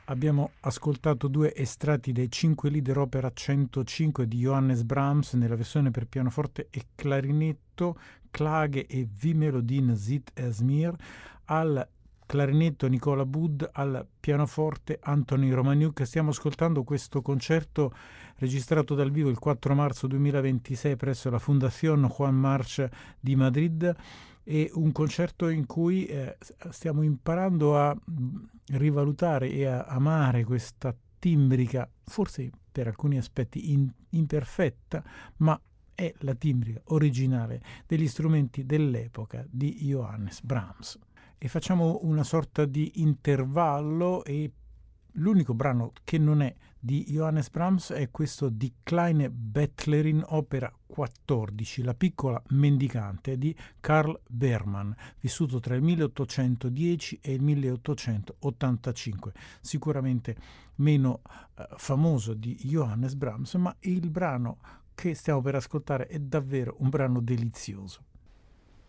Abbiamo ascoltato due estratti dei 5 Lieder opera 105 di Johannes Brahms nella versione per pianoforte e clarinetto, Klage e Wie Melodien zit es mir, al clarinetto Nicola Budd, al pianoforte Anthony Romaniuk. Stiamo ascoltando questo concerto registrato dal vivo il 4 marzo 2026 presso la Fundación Juan March di Madrid. È un concerto in cui stiamo imparando a rivalutare e a amare questa timbrica, forse per alcuni aspetti imperfetta, ma è la timbrica originale degli strumenti dell'epoca di Johannes Brahms. E facciamo una sorta di intervallo, e l'unico brano che non è di Johannes Brahms è questo Die kleine Bettlerin, opera 14, La piccola mendicante di Karl Bermann, vissuto tra il 1810 e il 1885, sicuramente meno famoso di Johannes Brahms, ma il brano che stiamo per ascoltare è davvero un brano delizioso.